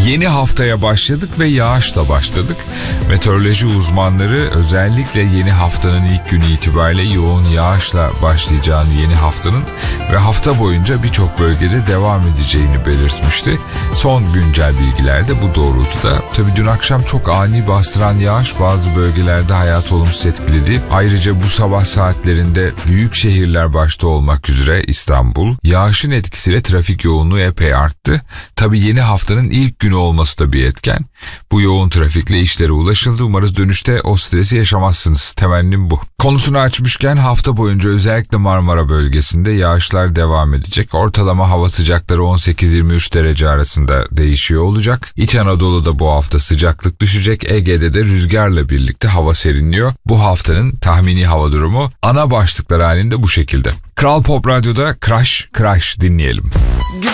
Yeni haftaya başladık ve yağışla başladık. Meteoroloji uzmanları özellikle yeni haftanın ilk günü itibariyle yoğun yağışla başlayacağını yeni haftanın ve hafta boyunca birçok bölgede devam edeceğini belirtmişti. Son güncel bilgiler de bu doğrultuda. Tabii dün akşam çok ani bastıran yağış bazı bölgelerde hayatı olumsuz etkiledi. Ayrıca bu sabah saatlerinde büyük şehirler başta olmak üzere İstanbul, yağışın etkisiyle trafik yoğunluğu epey arttı. Tabii yeni haftanın ilk günü olması da bir etken. Bu yoğun trafikle işlere ulaşıldı. Umarız dönüşte o stresi yaşamazsınız. Temennim bu. Konusunu açmışken hafta boyunca özellikle Marmara bölgesinde yağışlar devam edecek. Ortalama hava sıcakları 18-23 derece arasında değişiyor olacak. İç Anadolu'da bu hafta sıcaklık düşecek. Ege'de de rüzgarla birlikte hava serinliyor. Bu haftanın tahmini hava durumu ana başlıklar halinde bu şekilde. Kral Pop Radyo'da Crash Crash dinleyelim.